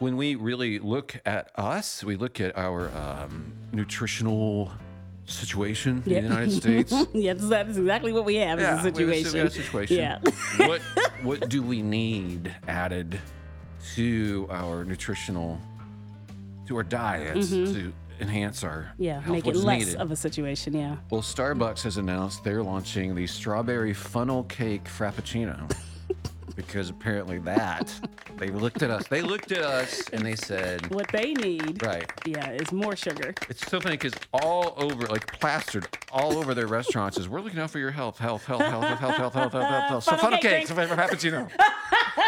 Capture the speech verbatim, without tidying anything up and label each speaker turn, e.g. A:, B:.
A: when we really look at us, we look at our um, nutritional situation
B: Yeah.
A: in the United States.
B: Yes, that's exactly what we have
A: Yeah,
B: is a
A: we have a
B: situation.
A: situation.
B: Yeah.
A: what what do we need added to our nutritional, to our diets to enhance our
B: Mm-hmm. Yeah,
A: health?
B: make it
A: What's
B: less
A: needed?
B: of a situation. Yeah.
A: Well, Starbucks has announced they're launching the strawberry funnel cake frappuccino because apparently that they looked at us. They looked at us and they said,
B: What they need,
A: right.
B: yeah, is more sugar.
A: It's so funny because all over, like plastered all over their restaurants is, we're looking out for your health, health, health, health, health, health, health, health, health, health. So
B: Funnel
A: funnel
B: cake
A: cakes, frappuccino.